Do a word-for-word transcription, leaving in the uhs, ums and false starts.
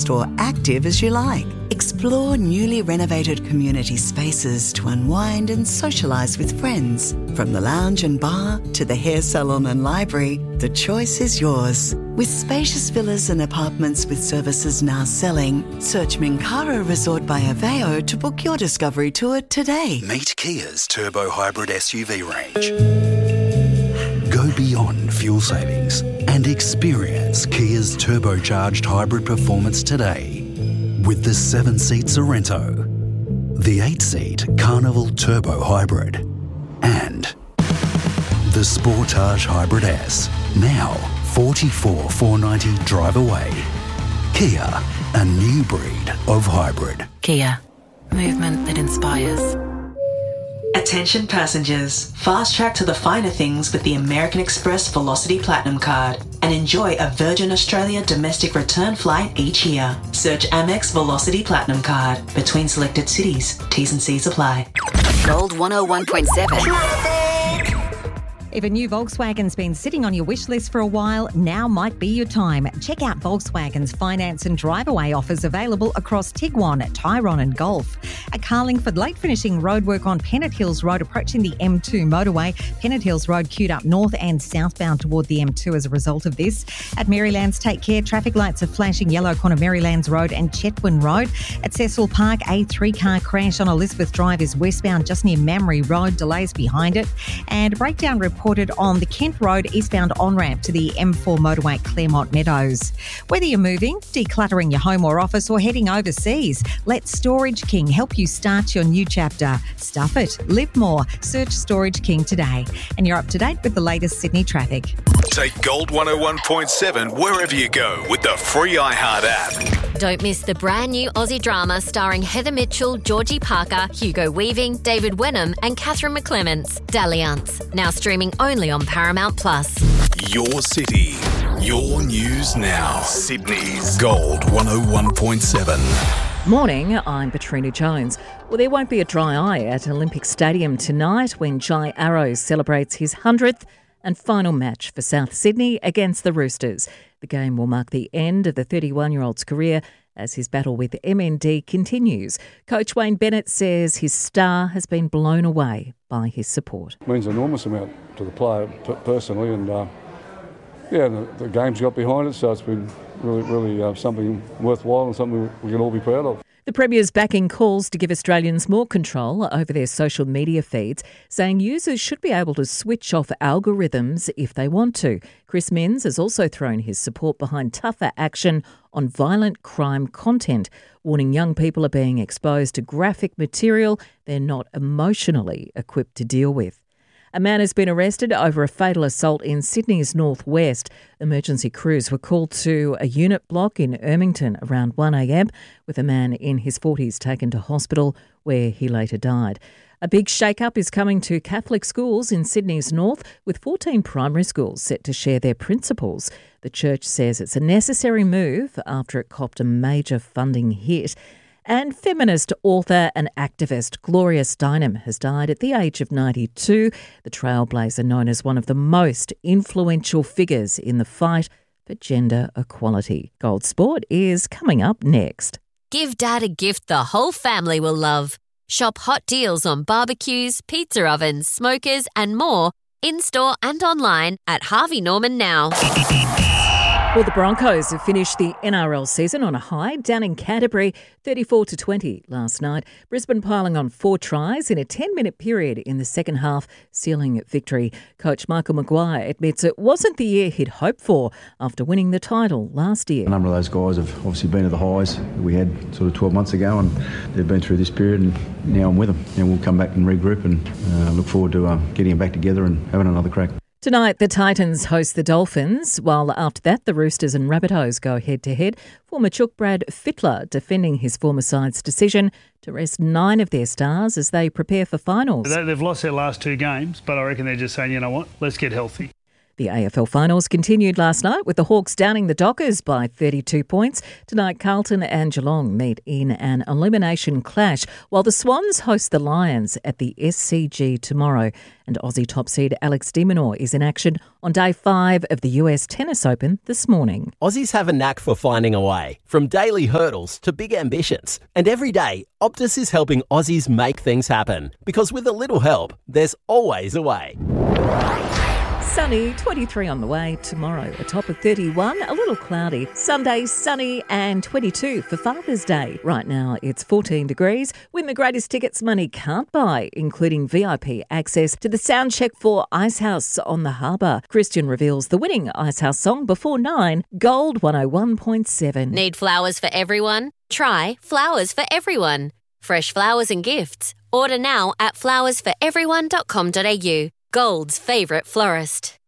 relaxed or active as you like. Explore newly renovated community spaces to unwind and socialise with friends. From the lounge and bar to the hair salon and library, the choice is yours. With spacious villas and apartments with services now selling, search Minkara Resort by Aveo to book your discovery tour today. Meet Kia's Turbo Hybrid S U V range. Go beyond fuel savings and experience Kia's turbocharged hybrid performance today. With the seven-seat Sorrento, the eight-seat Carnival Turbo Hybrid, and the Sportage Hybrid S, now forty-four thousand four hundred ninety drive away. Kia, a new breed of hybrid. Kia, movement that inspires. Attention passengers, fast track to the finer things with the American Express Velocity Platinum Card and enjoy a Virgin Australia domestic return flight each year. Search Amex Velocity Platinum Card between selected cities. T's and C's apply. Gold one oh one point seven. If a new Volkswagen's been sitting on your wish list for a while, now might be your time. Check out Volkswagen's finance and drive-away offers available across Tiguan, Tyrone and Golf. At Carlingford, late finishing roadwork on Pennant Hills Road approaching the M two motorway. Pennant Hills Road queued up north and southbound toward the M two as a result of this. At Marylands, take care. Traffic lights are flashing yellow corner Marylands Road and Chetwynd Road. At Cecil Park, a three-car crash on Elizabeth Drive is westbound just near Mamre Road. Delays behind it. And breakdown report reported on the Kent Road eastbound on-ramp to the M four motorway at Claremont Meadows. Whether you're moving, decluttering your home or office, or heading overseas, let Storage King help you start your new chapter. Stuff it, live more. Search Storage King today. And you're up to date with the latest Sydney traffic. Take Gold one oh one point seven wherever you go with the free iHeart app. Don't miss the brand new Aussie drama starring Heather Mitchell, Georgie Parker, Hugo Weaving, David Wenham and Catherine McClements, Dalliance. Now streaming only on Paramount Plus. Your city, your news now. Sydney's Gold one oh one point seven. Morning, I'm Patrina Jones. Well, there won't be a dry eye at Olympic Stadium tonight when Jai Arrows celebrates his hundredth and final match for South Sydney against the Roosters. The game will mark the end of the thirty-one-year-old's career as his battle with M N D continues. Coach Wayne Bennett says his star has been blown away by his support. It means an enormous amount to the player personally, and uh, yeah, the, the game's got behind it, so it's been really, really uh, something worthwhile and something we can all be proud of. The Premier's backing calls to give Australians more control over their social media feeds, saying users should be able to switch off algorithms if they want to. Chris Minns has also thrown his support behind tougher action on violent crime content, warning young people are being exposed to graphic material they're not emotionally equipped to deal with. A man has been arrested over a fatal assault in Sydney's northwest. Emergency crews were called to a unit block in Ermington around one a.m. with a man in his forties taken to hospital where he later died. A big shake-up is coming to Catholic schools in Sydney's north, with fourteen primary schools set to share their principals. The church says it's a necessary move after it copped a major funding hit. And feminist author and activist Gloria Steinem has died at the age of ninety-two, the trailblazer known as one of the most influential figures in the fight for gender equality. Gold Sport is coming up next. Give Dad a gift the whole family will love. Shop hot deals on barbecues, pizza ovens, smokers and more in-store and online at Harvey Norman now. Well, the Broncos have finished the N R L season on a high down in Canterbury, thirty-four to twenty last night. Brisbane piling on four tries in a ten-minute period in the second half, sealing victory. Coach Michael Maguire admits it wasn't the year he'd hoped for after winning the title last year. A number of those guys have obviously been at the highs that we had sort of twelve months ago, and they've been through this period, and now I'm with them. And we'll come back and regroup and uh, look forward to uh, getting them back together and having another crack. Tonight, the Titans host the Dolphins, while after that, the Roosters and Rabbitohs go head-to-head. Former Chook Brad Fittler defending his former side's decision to rest nine of their stars as they prepare for finals. They've lost their last two games, but I reckon they're just saying, you know what, let's get healthy. The A F L finals continued last night with the Hawks downing the Dockers by thirty-two points. Tonight, Carlton and Geelong meet in an elimination clash, while the Swans host the Lions at the S C G tomorrow. And Aussie top seed Alex de Minaur is in action on day five of the U S Tennis Open this morning. Aussies have a knack for finding a way, from daily hurdles to big ambitions. And every day, Optus is helping Aussies make things happen. Because with a little help, there's always a way. Sunny, twenty-three on the way. Tomorrow, a top of thirty-one, a little cloudy. Sunday, sunny and twenty-two for Father's Day. Right now, it's fourteen degrees. Win the greatest tickets money can't buy, including V I P access to the Soundcheck for Icehouse on the Harbour. Christian reveals the winning Icehouse song before nine. Gold one oh one point seven. Need flowers for everyone? Try Flowers for Everyone. Fresh flowers and gifts. Order now at flowers for everyone dot com dot a u. Gold's favourite florist.